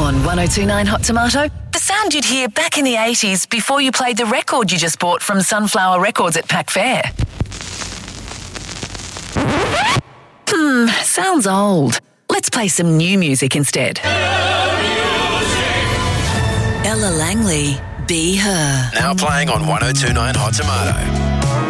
On 1029 Hot Tomato, the sound you'd hear back in the 80s before you played the record you just bought from Sunflower Records at Pack Fair. Sounds old. Let's play some new music instead. Ella Langley, Be Her. Now playing on 1029 Hot Tomato.